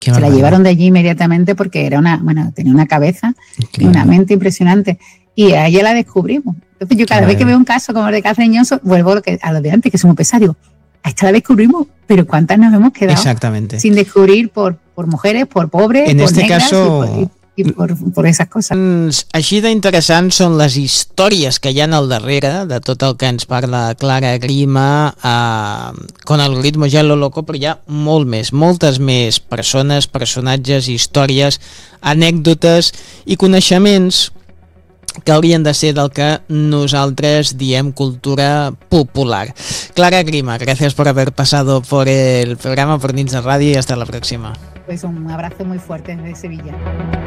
Se la llevaron de allí inmediatamente porque tenía una cabeza y una mente impresionante. Y a ella la descubrimos. Entonces yo cada vez que veo un caso como el de Carceñoso, vuelvo a lo de antes, que somos pesados. A esta la descubrimos, pero ¿cuántas nos hemos quedado sin descubrir por mujeres, por pobres, en por este negras caso... i per esas coses. Així d'interessants són les històries que hi ha al darrere de tot el que ens parla Clara Grima Con el ritmo ya lo loco, però hi ha moltes més persones, personatges, històries, anècdotes i coneixements que haurien de ser del que nosaltres diem cultura popular. Clara Grima, gracias por haber pasado por el programa, por Nits de Radio, y hasta la próxima. Pues un abrazo muy fuerte desde Sevilla.